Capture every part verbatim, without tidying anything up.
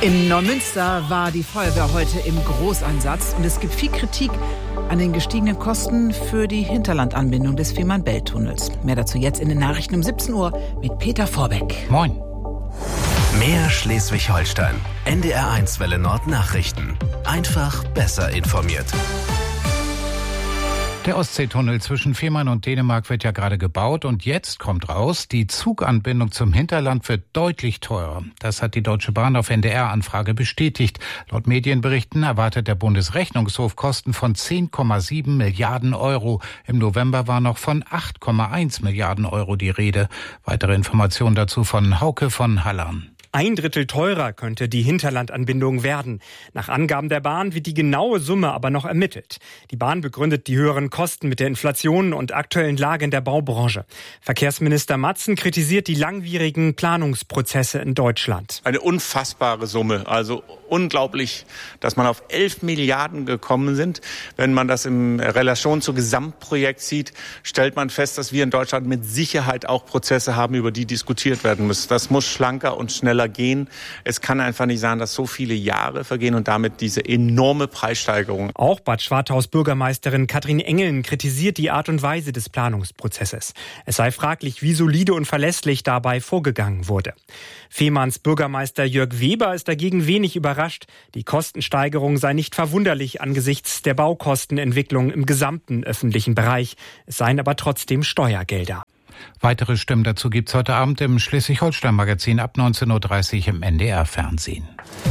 In Neumünster war die Feuerwehr heute im Großeinsatz und es gibt viel Kritik an den gestiegenen Kosten für die Hinterlandanbindung des Fehmarn-Belt-Tunnels. Mehr dazu jetzt in den Nachrichten um siebzehn Uhr mit Peter Vorbeck. Moin. Mehr Schleswig-Holstein. N D R eins Welle Nord Nachrichten. Einfach besser informiert. Der Ostseetunnel zwischen Fehmarn und Dänemark wird ja gerade gebaut und jetzt kommt raus, die Zuganbindung zum Hinterland wird deutlich teurer. Das hat die Deutsche Bahn auf N D R-Anfrage bestätigt. Laut Medienberichten erwartet der Bundesrechnungshof Kosten von zehn Komma sieben Milliarden Euro. Im November war noch von acht Komma eins Milliarden Euro die Rede. Weitere Informationen dazu von Hauke von Hallern. Ein Drittel teurer könnte die Hinterlandanbindung werden. Nach Angaben der Bahn wird die genaue Summe aber noch ermittelt. Die Bahn begründet die höheren Kosten mit der Inflation und aktuellen Lage in der Baubranche. Verkehrsminister Matzen kritisiert die langwierigen Planungsprozesse in Deutschland. Eine unfassbare Summe, also unglaublich, dass man auf elf Milliarden gekommen sind. Wenn man das in Relation zum Gesamtprojekt sieht, stellt man fest, dass wir in Deutschland mit Sicherheit auch Prozesse haben, über die diskutiert werden müssen. Das muss schlanker und schneller gehen. Es kann einfach nicht sein, dass so viele Jahre vergehen und damit diese enorme Preissteigerung. Auch Bad Schwarthaus Bürgermeisterin Katrin Engeln kritisiert die Art und Weise des Planungsprozesses. Es sei fraglich, wie solide und verlässlich dabei vorgegangen wurde. Fehmarns Bürgermeister Jörg Weber ist dagegen wenig überrascht. Die Kostensteigerung sei nicht verwunderlich angesichts der Baukostenentwicklung im gesamten öffentlichen Bereich. Es seien aber trotzdem Steuergelder. Weitere Stimmen dazu gibt's heute Abend im Schleswig-Holstein-Magazin ab neunzehn Uhr dreißig im N D R-Fernsehen.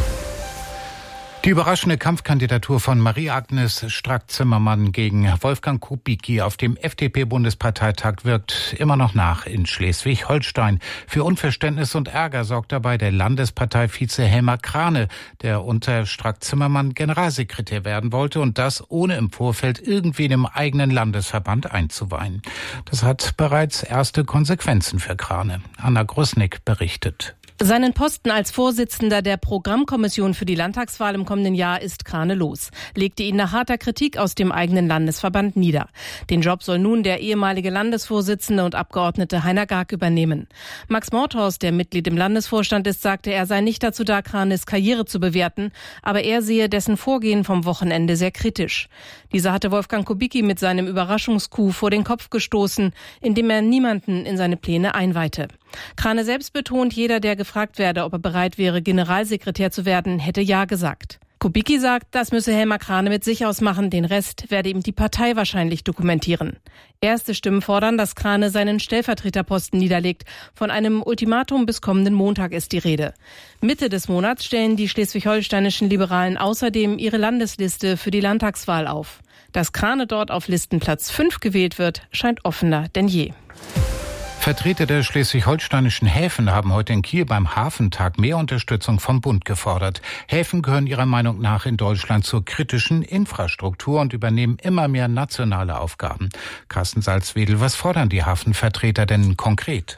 Die überraschende Kampfkandidatur von Marie-Agnes Strack-Zimmermann gegen Wolfgang Kubicki auf dem F D P-Bundesparteitag wirkt immer noch nach in Schleswig-Holstein. Für Unverständnis und Ärger sorgt dabei der Landesparteivize Helmer Krane, der unter Strack-Zimmermann Generalsekretär werden wollte und das ohne im Vorfeld irgendwen im eigenen Landesverband einzuweihen. Das hat bereits erste Konsequenzen für Krane. Anna Grusnick berichtet. Seinen Posten als Vorsitzender der Programmkommission für die Landtagswahl im kommenden Jahr ist Krane los, legte ihn nach harter Kritik aus dem eigenen Landesverband nieder. Den Job soll nun der ehemalige Landesvorsitzende und Abgeordnete Heiner Garg übernehmen. Max Mordhorst, der Mitglied im Landesvorstand ist, sagte, er sei nicht dazu da, Kranes Karriere zu bewerten, aber er sehe dessen Vorgehen vom Wochenende sehr kritisch. Dieser hatte Wolfgang Kubicki mit seinem Überraschungscoup vor den Kopf gestoßen, indem er niemanden in seine Pläne einweihte. Krane selbst betont, jeder, der gefragt werde, ob er bereit wäre, Generalsekretär zu werden, hätte Ja gesagt. Kubicki sagt, das müsse Helmer Krane mit sich ausmachen, den Rest werde ihm die Partei wahrscheinlich dokumentieren. Erste Stimmen fordern, dass Krane seinen Stellvertreterposten niederlegt. Von einem Ultimatum bis kommenden Montag ist die Rede. Mitte des Monats stellen die schleswig-holsteinischen Liberalen außerdem ihre Landesliste für die Landtagswahl auf. Dass Krane dort auf Listenplatz fünf gewählt wird, scheint offener denn je. Vertreter der schleswig-holsteinischen Häfen haben heute in Kiel beim Hafentag mehr Unterstützung vom Bund gefordert. Häfen gehören ihrer Meinung nach in Deutschland zur kritischen Infrastruktur und übernehmen immer mehr nationale Aufgaben. Carsten Salzwedel, was fordern die Hafenvertreter denn konkret?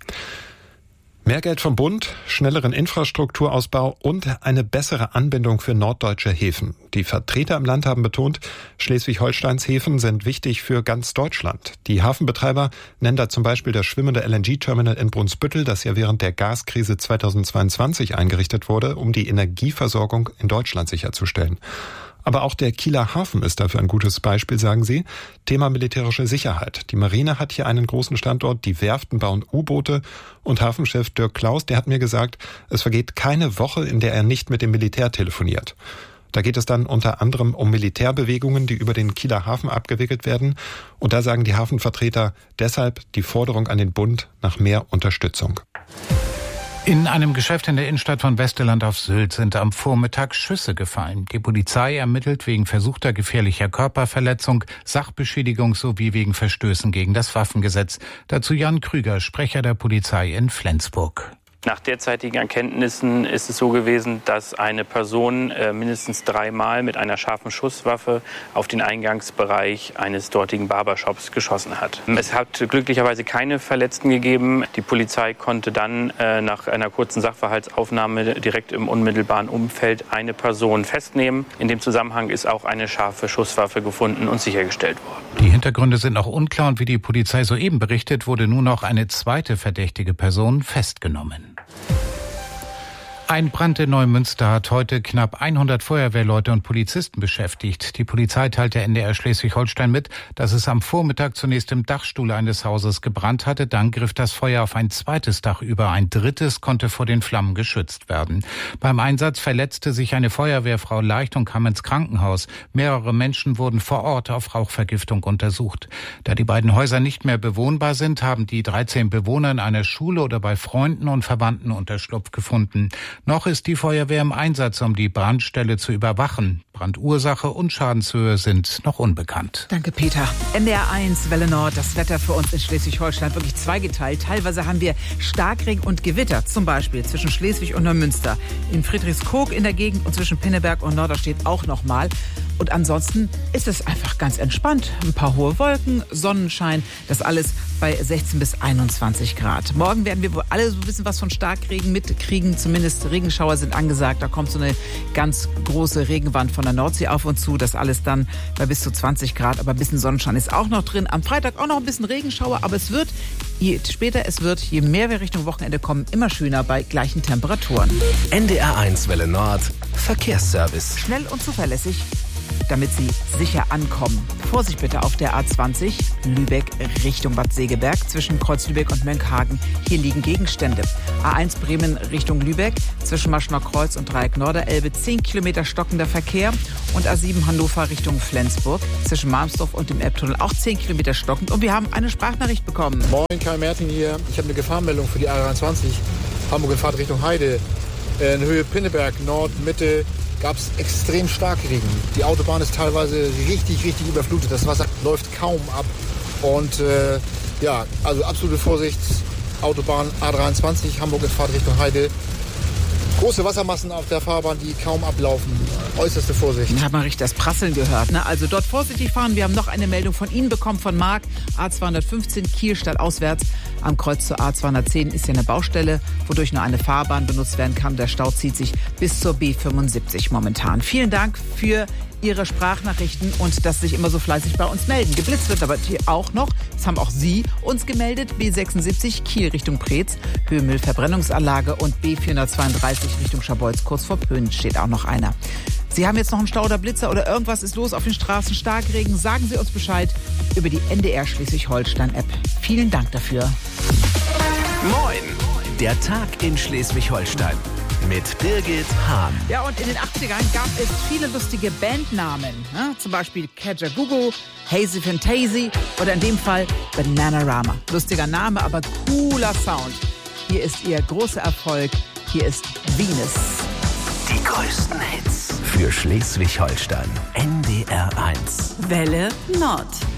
Mehr Geld vom Bund, schnelleren Infrastrukturausbau und eine bessere Anbindung für norddeutsche Häfen. Die Vertreter im Land haben betont, Schleswig-Holsteins Häfen sind wichtig für ganz Deutschland. Die Hafenbetreiber nennen da zum Beispiel das schwimmende L N G-Terminal in Brunsbüttel, das ja während der Gaskrise zweitausendzweiundzwanzig eingerichtet wurde, um die Energieversorgung in Deutschland sicherzustellen. Aber auch der Kieler Hafen ist dafür ein gutes Beispiel, sagen sie. Thema militärische Sicherheit. Die Marine hat hier einen großen Standort, die Werften bauen U-Boote und Hafenchef Dirk Klaus, der hat mir gesagt, es vergeht keine Woche, in der er nicht mit dem Militär telefoniert. Da geht es dann unter anderem um Militärbewegungen, die über den Kieler Hafen abgewickelt werden. Und da sagen die Hafenvertreter deshalb die Forderung an den Bund nach mehr Unterstützung. In einem Geschäft in der Innenstadt von Westerland auf Sylt sind am Vormittag Schüsse gefallen. Die Polizei ermittelt wegen versuchter gefährlicher Körperverletzung, Sachbeschädigung sowie wegen Verstößen gegen das Waffengesetz. Dazu Jan Krüger, Sprecher der Polizei in Flensburg. Nach derzeitigen Erkenntnissen ist es so gewesen, dass eine Person äh, mindestens dreimal mit einer scharfen Schusswaffe auf den Eingangsbereich eines dortigen Barbershops geschossen hat. Es hat glücklicherweise keine Verletzten gegeben. Die Polizei konnte dann äh, nach einer kurzen Sachverhaltsaufnahme direkt im unmittelbaren Umfeld eine Person festnehmen. In dem Zusammenhang ist auch eine scharfe Schusswaffe gefunden und sichergestellt worden. Die Hintergründe sind noch unklar und wie die Polizei soeben berichtet, wurde nun noch eine zweite verdächtige Person festgenommen. Ein Brand in Neumünster hat heute knapp hundert Feuerwehrleute und Polizisten beschäftigt. Die Polizei teilte N D R Schleswig-Holstein mit, dass es am Vormittag zunächst im Dachstuhl eines Hauses gebrannt hatte. Dann griff das Feuer auf ein zweites Dach über. Ein drittes konnte vor den Flammen geschützt werden. Beim Einsatz verletzte sich eine Feuerwehrfrau leicht und kam ins Krankenhaus. Mehrere Menschen wurden vor Ort auf Rauchvergiftung untersucht. Da die beiden Häuser nicht mehr bewohnbar sind, haben die dreizehn Bewohner in einer Schule oder bei Freunden und Verwandten Unterschlupf gefunden. Noch ist die Feuerwehr im Einsatz, um die Brandstelle zu überwachen. Brandursache und Schadenshöhe sind noch unbekannt. Danke, Peter. N D R eins, Welle Nord, das Wetter für uns in Schleswig-Holstein wirklich zweigeteilt. Teilweise haben wir Starkregen und Gewitter, zum Beispiel zwischen Schleswig und Neumünster. In Friedrichskoog in der Gegend und zwischen Pinneberg und Norderstedt auch nochmal. Und ansonsten ist es einfach ganz entspannt. Ein paar hohe Wolken, Sonnenschein, das alles bei sechzehn bis einundzwanzig Grad. Morgen werden wir wohl alle so ein bisschen was von Starkregen mitkriegen. Zumindest Regenschauer sind angesagt. Da kommt so eine ganz große Regenwand von der Nordsee auf uns zu. Das alles dann bei bis zu zwanzig Grad. Aber ein bisschen Sonnenschein ist auch noch drin. Am Freitag auch noch ein bisschen Regenschauer. Aber es wird, je später es wird, je mehr wir Richtung Wochenende kommen, immer schöner bei gleichen Temperaturen. N D R eins Welle Nord, Verkehrsservice. Schnell und zuverlässig, damit Sie sicher ankommen. Vorsicht bitte auf der A zwanzig, Lübeck Richtung Bad Segeberg, zwischen Kreuz Lübeck und Mönckehagen. Hier liegen Gegenstände. A eins Bremen Richtung Lübeck, zwischen Maschner Kreuz und Dreieck Norderelbe, zehn Kilometer stockender Verkehr. Und A sieben Hannover Richtung Flensburg, zwischen Malmsdorf und dem Elbtunnel, auch zehn Kilometer stockend. Und wir haben eine Sprachnachricht bekommen. Moin, Kai Mertin hier. Ich habe eine Gefahrmeldung für die A dreiundzwanzig. Hamburg in Fahrt Richtung Heide. In Höhe Pinneberg, Nord, Mitte, gab es extrem starke Regen. Die Autobahn ist teilweise richtig, richtig überflutet. Das Wasser läuft kaum ab. Und äh, ja, also absolute Vorsicht. Autobahn A dreiundzwanzig, Hamburg in Fahrt Richtung Heide. Große Wassermassen auf der Fahrbahn, die kaum ablaufen. Äußerste Vorsicht. Ich habe mal richtig das Prasseln gehört. Ne? Also dort vorsichtig fahren. Wir haben noch eine Meldung von Ihnen bekommen, von Marc. A zweihundertfünfzehn, Kiel stadtauswärts. Am Kreuz zur A zweihundertzehn ist ja eine Baustelle, wodurch nur eine Fahrbahn benutzt werden kann. Der Stau zieht sich bis zur B fünfundsiebzig momentan. Vielen Dank für Ihre Sprachnachrichten und dass Sie sich immer so fleißig bei uns melden. Geblitzt wird aber hier auch noch. Das haben auch Sie uns gemeldet. B sechsundsiebzig, Kiel Richtung Preetz, Höhemüll-Verbrennungsanlage und B vierhundertzweiunddreißig Richtung Scharbeutz, kurz vor Pöhn steht auch noch einer. Sie haben jetzt noch einen Stau oder Blitzer oder irgendwas ist los auf den Straßen, Starkregen, sagen Sie uns Bescheid über die N D R Schleswig-Holstein-App. Vielen Dank dafür. Moin, der Tag in Schleswig-Holstein. Mit Birgit Hahn. Ja, und in den achtzigern gab es viele lustige Bandnamen. Ne? Zum Beispiel Kajagoogoo, Hazy Fantasy oder in dem Fall Bananarama. Lustiger Name, aber cooler Sound. Hier ist ihr großer Erfolg. Hier ist Venus. Die größten Hits für Schleswig-Holstein. N D R eins. Welle Nord.